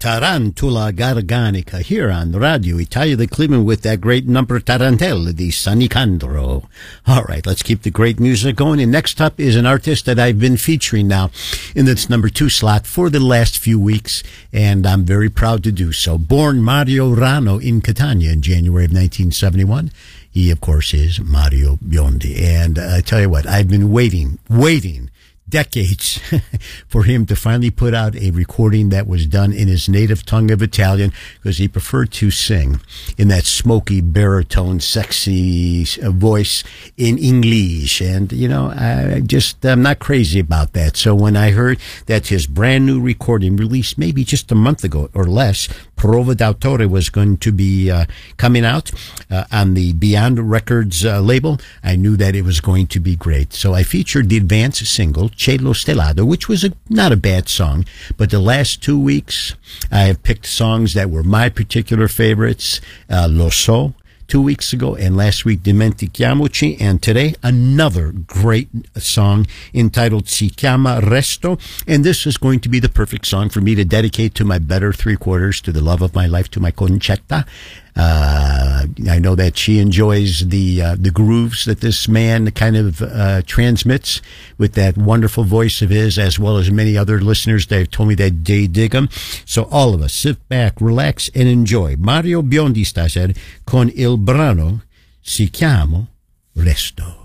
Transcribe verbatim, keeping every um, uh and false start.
Tarantula Garganica here on Radio Italia the Cleveland with that great number Tarantella di San Nicandro. All right, let's keep the great music going. And next up is an artist that I've been featuring now in this number two slot for the last few weeks, and I'm very proud to do so. Born Mario Rano in Catania in January of nineteen seventy-one. He, of course, is Mario Biondi. And uh, I tell you what, I've been waiting, waiting decades for him to finally put out a recording that was done in his native tongue of Italian, because he preferred to sing in that smoky baritone sexy voice in English. And you know, I just I'm not crazy about that. So when I heard that his brand new recording released maybe just a month ago or less, Prova d'autore, was going to be uh, coming out uh, on the Beyond Records uh, label, I knew that it was going to be great. So I featured the advance single, Cielo Stellato, which was a, not a bad song. But the last two weeks, I have picked songs that were my particular favorites. Uh, Lo So, two weeks ago, and last week, Dimentichiamoci, and today, another great song entitled Si Chiama Resto. And this is going to be the perfect song for me to dedicate to my better three quarters, to the love of my life, to my Concetta. Uh, I know that she enjoys the uh, the grooves that this man kind of uh, transmits with that wonderful voice of his, as well as many other listeners that have told me that they dig him. So all of us, sit back, relax, and enjoy. Mario Biondi stasera con il brano Si Chiama Resto.